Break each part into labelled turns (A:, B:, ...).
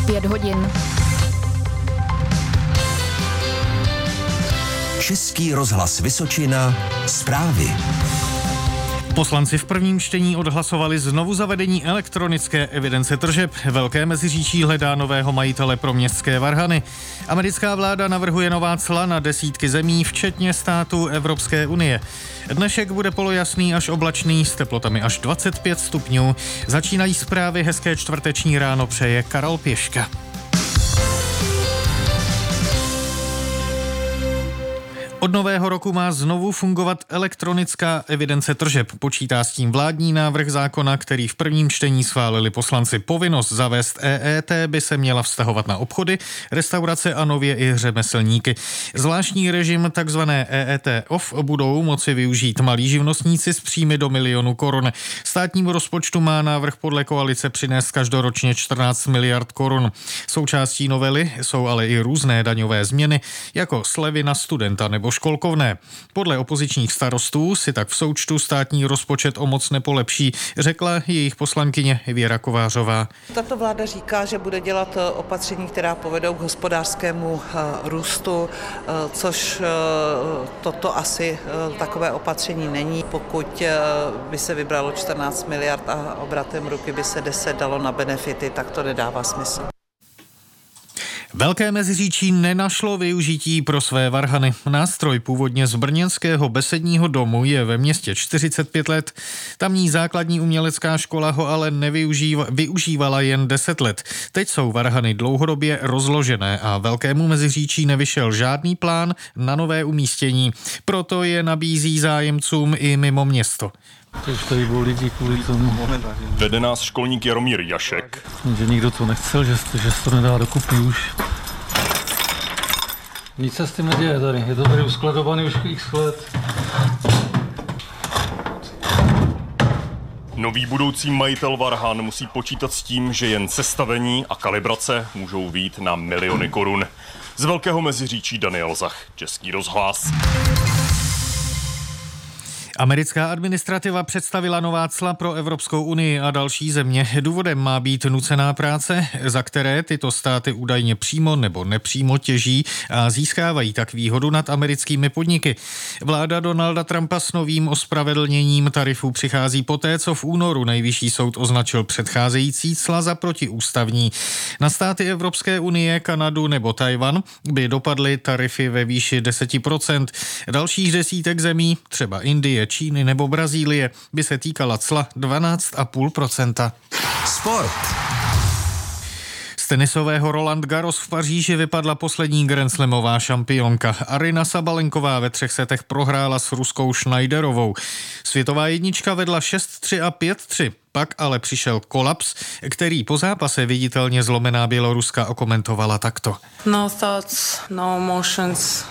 A: 5 hodin.
B: Český rozhlas Vysočina, zprávy.
C: Poslanci v prvním čtení odhlasovali znovu zavedení elektronické evidence tržeb. Velké Meziříčí hledá nového majitele pro městské varhany. Americká vláda navrhuje nová cla na desítky zemí, včetně států Evropské unie. Dnešek bude polojasný až oblačný s teplotami až 25 stupňů. Začínají zprávy, hezké čtvrteční ráno přeje Karel Pěška. Od nového roku má znovu fungovat elektronická evidence tržeb. Počítá s tím vládní návrh zákona, který v prvním čtení schválili poslanci. Povinnost zavést EET by se měla vztahovat na obchody, restaurace a nově i řemeslníky. Zvláštní režim takzvané EET off budou moci využít malí živnostníci s příjmy do 1 milionu korun. Státnímu rozpočtu má návrh podle koalice přinést každoročně 14 miliard korun. Součástí novely jsou ale i různé daňové změny, jako slevy na studenta nebo školkovné. Podle opozičních starostů si tak v součtu státní rozpočet o moc nepolepší, řekla jejich poslankyně Věra Kovářová.
D: Tato vláda říká, že bude dělat opatření, která povedou k hospodářskému růstu, což toto asi takové opatření není. Pokud by se vybralo 14 miliard a obratem ruky by se 10 dalo na benefity, tak to nedává smysl.
C: Velké Meziříčí nenašlo využití pro své varhany. Nástroj původně z brněnského besedního domu je ve městě 45 let. Tamní základní umělecká škola ho ale využívala jen 10 let. Teď jsou varhany dlouhodobě rozložené a Velkému Meziříčí nevyšel žádný plán na nové umístění. Proto je nabízí zájemcům i mimo město.
E: Už tady budou lidi kvůli tomu.
F: Vede nás školník Jaromír Jašek.
E: Že nikdo to nechcel, že se to nedá dokupy už. Nic se s tím neděje tady, je to tady uskladovaný už x let.
F: Nový budoucí majitel varhan musí počítat s tím, že jen sestavení a kalibrace můžou vyjít na miliony korun. Z Velkého Meziříčí Daniel Zach, Český rozhlas.
C: Americká administrativa představila nová cla pro Evropskou unii a další země. Důvodem má být nucená práce, za které tyto státy údajně přímo nebo nepřímo těží a získávají tak výhodu nad americkými podniky. Vláda Donalda Trumpa s novým ospravedlněním tarifů přichází poté, co v únoru Nejvyšší soud označil předcházející cla za protiústavní. Na státy Evropské unie, Kanadu nebo Tajvan by dopadly tarify ve výši 10%. Dalších desítek zemí, třeba Indie, Číny nebo Brazílie, by se týkala cla 12,5%.
B: Sport.
C: Z tenisového Roland Garros v Paříži vypadla poslední grandslamová šampionka. Aryna Sabalenková ve 3 setech prohrála s ruskou Schneiderovou. Světová jednička vedla 6-3 a 5-3. Pak ale přišel kolaps, který po zápase viditelně zlomená Běloruska okomentovala takto.
G: No thoughts, no emotions.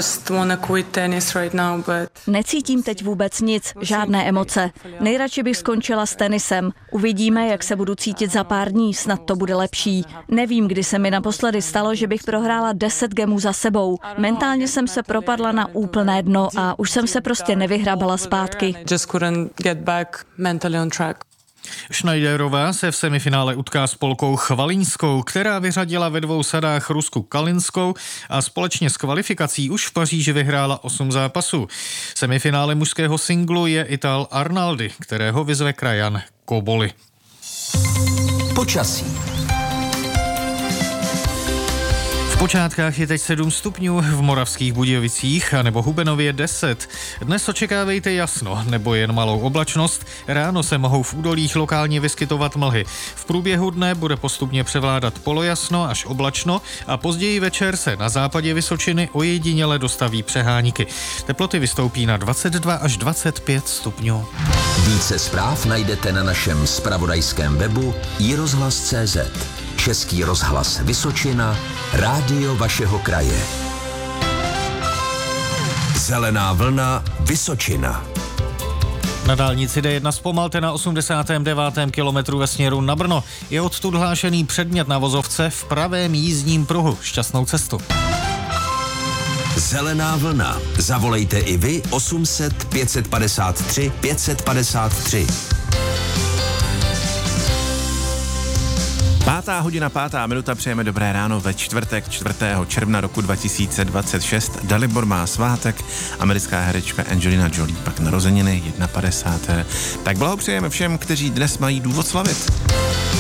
A: Necítím teď vůbec nic, žádné emoce. Nejradši bych skončila s tenisem. Uvidíme, jak se budu cítit za pár dní, snad to bude lepší. Nevím, kdy se mi naposledy stalo, že bych prohrála 10 gemů za sebou. Mentálně jsem se propadla na úplné dno a už jsem se prostě nevyhrabala zpátky.
C: Schneiderová se v semifinále utká s Polkou Chvalinskou, která vyřadila ve 2 sadách Rusku Kalinskou a společně s kvalifikací už v Paříži vyhrála 8 zápasů. Semifinále mužského singlu je Ital Arnaldi, kterého vyzve krajan Koboli.
B: Počasí.
C: V počátkách je teď 7 stupňů, v Moravských Budějovicích a nebo Hubenově 10. Dnes očekávejte jasno nebo jen malou oblačnost. Ráno se mohou v údolích lokálně vyskytovat mlhy. V průběhu dne bude postupně převládat polojasno až oblačno a později večer se na západě Vysočiny ojediněle dostaví přehánky. Teploty vystoupí na 22 až 25 stupňů.
B: Více zpráv najdete na našem zpravodajském webu iRozhlas.cz. Český rozhlas Vysočina, rádio vašeho kraje. Zelená vlna Vysočina.
C: Na dálnici D1 zpomalte na 89. kilometru ve směru na Brno. Je odtud hlášený předmět na vozovce v pravém jízdním pruhu. Šťastnou cestu.
B: Zelená vlna. Zavolejte i vy 800 553 553.
H: 5:05, přejeme dobré ráno ve čtvrtek 4. června roku 2026. Dalibor má svátek, americká herečka Angelina Jolie pak narozeniny 51. Tak blahopřejeme všem, kteří dnes mají důvod slavit.